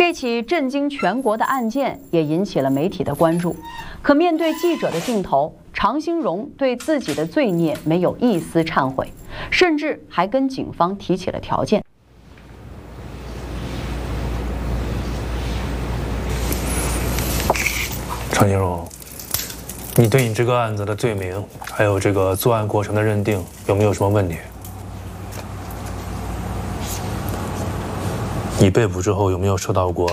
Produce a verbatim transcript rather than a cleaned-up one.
这起震惊全国的案件也引起了媒体的关注。可面对记者的镜头，常兴荣对自己的罪孽没有一丝忏悔，甚至还跟警方提起了条件。 常兴荣，你对你这个案子的罪名，还有这个作案过程的认定，有没有什么问题？你被捕之后有没有受到过